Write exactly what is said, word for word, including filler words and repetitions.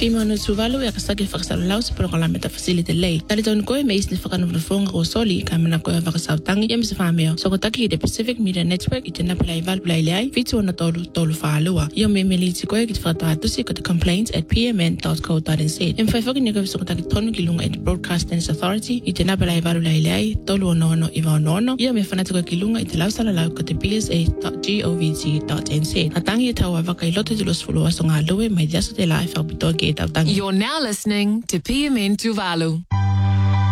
Pimano Tuvalu ya kasaki whakasaralaus programmeta facility lei. Tali taun koe meis ni whakanawhanafonga o soli ka mana koe whakasautangi ia misa whameo. So kotaki i the Pacific Media Network i te napila i valpila leai, vitu ana tolu tolu whaalua. Ia me me liti koe ki te whakatahatusi ko te complaints at p m n dot co dot n z. Im whai whaki nika so kotaki tonu ki lunga i te Broadcasters Authority i te napila i valpila leai, tolu ono ono i wa ono ono. Ia me whanatu koe ki lunga i te lausala lau ko te b s a dot govt dot n z. Atangi e tau a waka i lote te los fulua so ngā lue mai diaso te lai whakapitoa ki e tau tangi. You're now listening to P M N Tuvalu.